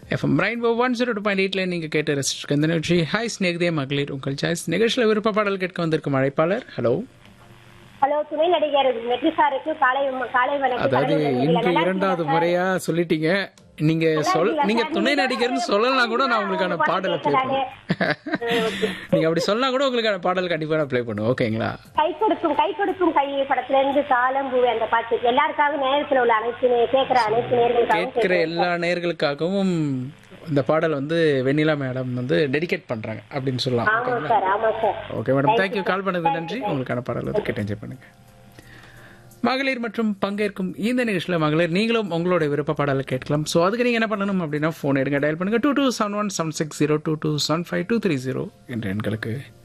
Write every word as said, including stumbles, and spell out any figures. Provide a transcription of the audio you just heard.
FM rainbow one zero two point எயிட்ல நீங்க கேட்டு ரசிச்சிருக்க இந்த நிகழ்ச்சி ஹாய் ஸ்நேகிதே மகளிர் உங்கள் சாய்ஸ் நிகழ்ச்சியில் விருப்ப பாடல் கேட்க வந்திருக்கும் அழைப்பாளர். ஹலோ ஹலோ, துணை நடிகர் வெற்றி சாருக்கு காலை காலை வணக்கம். அதாவது இன்று இரண்டாவது முறையா சொல்லிட்டீங்க. நீங்க சொல் நீங்க துணை நடிகர்னு சொல்லலாம் கூட நான் உங்களுக்கான பாடலை ப்ளே பண்ணுவேன். நீங்க அப்படி சொன்னா கூட உங்களுக்கான பாடல் கண்டிப்பா நான் ப்ளே பண்ணுவேன். ஓகேங்களா? கை கொடுக்கும் கை கொடுக்கும் கை படத்துல இருந்து தாளம்பூ அந்த பாட்டு எல்லாருக்காகவும் நேரத்தில் உள்ள அனைத்து கேட்கிற அனைத்து நேர்களுக்காகவும் கேட்கிற எல்லா நேர்களுக்காகவும் இந்த பாடல் வந்து வெண்ணிலா மேடம் வந்து டெடிகேட் பண்றாங்க அப்படின்னு சொல்லலாம். Okay madam, thank you. கால் பண்ணதுக்கு நன்றி. உங்களுக்கான பாடல் வந்து கேட்டு என்ஜாய் பண்ணுங்க. மகளிர் மற்றும் பங்கேற்கும் இந்த நிகழ்ச்சியில் மகளிர் நீங்களும் உங்களோட விருப்ப பாடலை கேட்கலாம். ஸோ அதுக்கு நீங்கள் என்ன பண்ணணும் அப்படின்னா ஃபோன் எடுங்க, டயல் பண்ணுங்க two two seven one seven six zero two two seven five two three zero என்ற எண்களுக்கு.